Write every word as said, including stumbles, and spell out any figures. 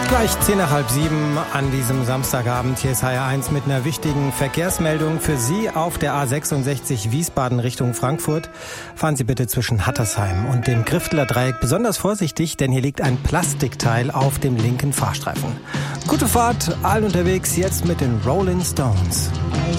Gleich zehn nach halb sieben an diesem Samstagabend. Hier ist H R eins mit einer wichtigen Verkehrsmeldung für Sie auf der A sechsundsechzig Wiesbaden Richtung Frankfurt. Fahren Sie bitte zwischen Hattersheim und dem Grifteler Dreieck besonders vorsichtig, denn hier liegt ein Plastikteil auf dem linken Fahrstreifen. Gute Fahrt, allen unterwegs, jetzt mit den Rolling Stones.